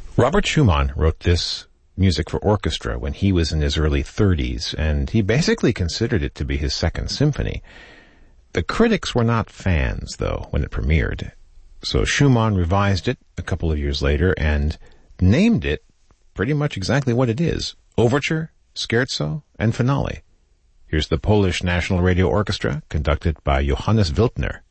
Robert Schumann wrote this music for orchestra when he was in his early 30s, and he basically considered it to be his second symphony. The critics were not fans, though, when it premiered. So Schumann revised it a couple of years later and named it pretty much exactly what it is: Overture, Scherzo, and Finale. Here's the Polish National Radio Orchestra, conducted by Johannes Wiltner.